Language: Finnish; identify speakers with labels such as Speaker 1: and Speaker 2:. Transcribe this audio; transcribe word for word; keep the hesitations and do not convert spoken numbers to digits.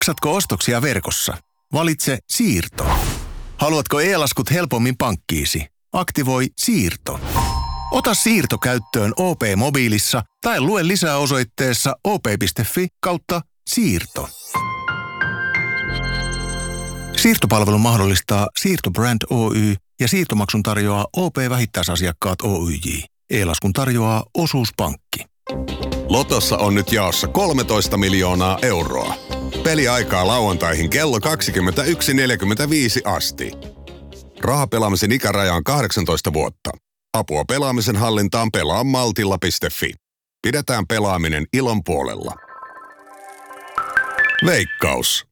Speaker 1: Maksatko ostoksia verkossa? Valitse siirto. Haluatko e-laskut helpommin pankkiisi? Aktivoi siirto. Ota siirto käyttöön O P-mobiilissa tai lue lisää osoitteessa op.fi kautta siirto. Siirtopalvelun mahdollistaa Siirtobrand Oy ja siirtomaksun tarjoaa O P-vähittäisasiakkaat Oyj. E-laskun tarjoaa Osuuspankki.
Speaker 2: Lotossa on nyt jaossa kolmetoista miljoonaa euroa. Peliaikaa lauantaihin kello kaksikymmentäyksi neljäkymmentäviisi asti. Rahapelaamisen ikäraja on kahdeksantoista vuotta. Apua pelaamisen hallintaan pelaa maltilla piste fi. Pidetään pelaaminen ilon puolella. Veikkaus.